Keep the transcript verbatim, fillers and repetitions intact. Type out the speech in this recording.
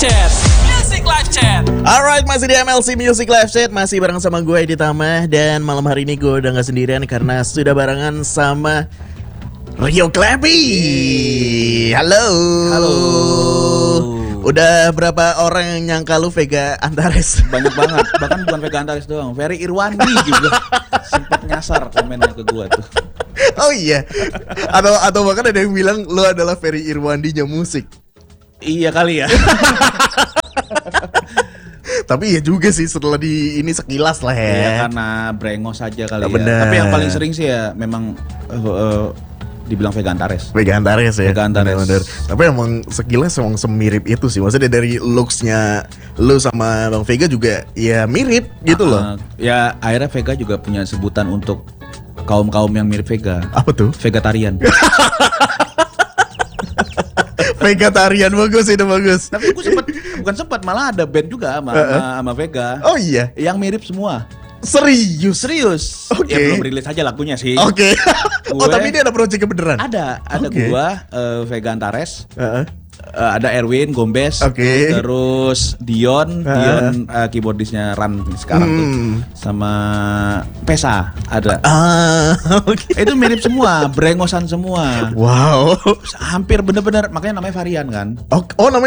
Chat, Music Live Chat. Alright, masih di M L C Music Live Chat. Masih bareng sama gue Edi Tama. Dan malam hari ini gue udah gak sendirian karena sudah barengan sama Rio Klebi. Halo. Halo. Udah berapa orang yang nyangka lu Vega Antares? Banyak banget, bahkan bukan Vega Antares doang, Ferry Irwandi juga sempat nyasar komennya ke gua tuh. Oh iya. Atau atau bahkan ada yang bilang lu adalah Ferry Irwandinya musik. Iya kali ya. Tapi ya juga sih setelah di ini sekilas lah ya. Iya karena brengos aja kali Oh, ya. bener. Tapi yang paling sering sih ya memang uh, uh, dibilang Vega Antares. Vega Antares ya. Vega Antares. Bener-bener. Tapi emang sekilas emang semirip itu sih. Maksudnya dari looks-nya lu sama Bang Vega juga ya mirip gitu loh. Uh, ya akhirnya Vega juga punya sebutan untuk kaum-kaum yang mirip Vega. Apa tuh? Vegetarian. Vegetarian bagus itu bagus. Tapi gue sempet, bukan sempat, malah ada band juga sama, Uh-uh. sama, sama Vega. Oh iya. Yang mirip semua. Serius. Serius. Oke. Ya belum rilis aja lagunya sih. Oke. Oh Gue- tapi ini ada project beneran. Ada, ada Oke. gua uh, Vega Antares, Heeh. uh, ada Erwin Gombes, Oke. terus Dion, Uh. Dion uh, keyboardisnya Ran sekarang tuh, Hmm. sama Pesa ada. Ah, oke. Itu mirip semua, brengosan semua, Wow. hampir bener-bener, makanya namanya varian kan. Oh, oh namanya